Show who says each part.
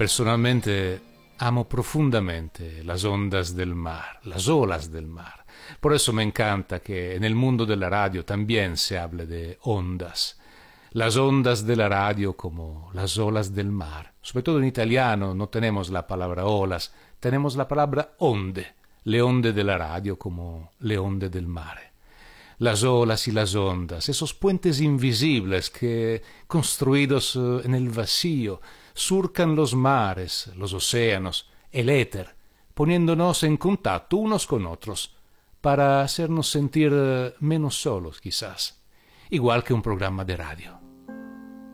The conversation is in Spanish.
Speaker 1: Personalmente amo profundamente las ondas del mar, las olas del mar. Por eso me encanta que en el mundo de la radio también se hable de ondas. Las ondas de la radio como las olas del mar. Sobre todo en italiano no tenemos la palabra olas, tenemos la palabra onde, le onde de la radio como le onde del mare. Las olas y las ondas, esos puentes invisibles que, construidos en el vacío, surcan los mares, los océanos, el éter, poniéndonos en contacto unos con otros, para hacernos sentir menos solos quizás, igual que un programa de radio.